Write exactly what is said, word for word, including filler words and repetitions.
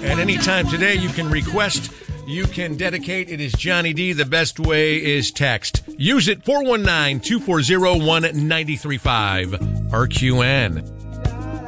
At any time today, you can request, you can dedicate. It is Johnny D. The best way is text. Use it, four one nine, two four zero, one nine three five, R Q N.